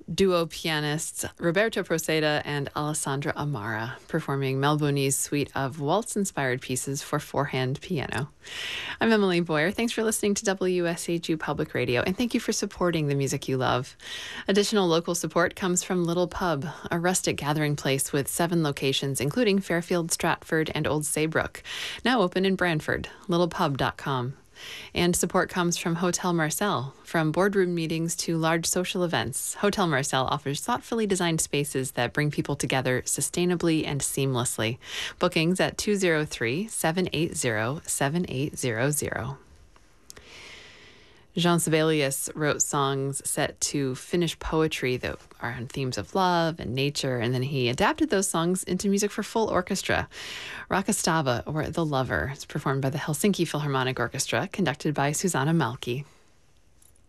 duo pianists Roberto Proceda and Alessandra Amara performing Mel Boni's suite of waltz-inspired pieces for four-hand piano. I'm Emily Boyer. Thanks for listening to WSHU Public Radio, and thank you for supporting the music you love. Additional local support comes from Little Pub, a rustic gathering place with 7 locations, including Fairfield, Stratford, and Old Saybrook, now open in Brantford, littlepub.com. And support comes from Hotel Marcel. From boardroom meetings to large social events, Hotel Marcel offers thoughtfully designed spaces that bring people together sustainably and seamlessly. Bookings at 203-780-7800. Jean Sibelius wrote songs set to Finnish poetry that are on themes of love and nature, and then he adapted those songs into music for full orchestra. Rakastava, or The Lover, is performed by the Helsinki Philharmonic Orchestra, conducted by Susanna Malki.